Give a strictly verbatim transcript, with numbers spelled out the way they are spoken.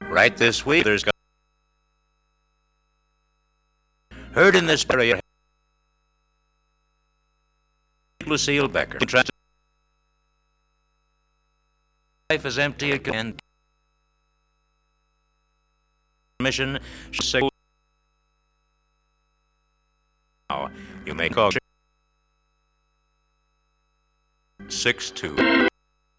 Right this week, there's heard in this area Lucille Becker. Life is empty again. Mission say now you may call six two.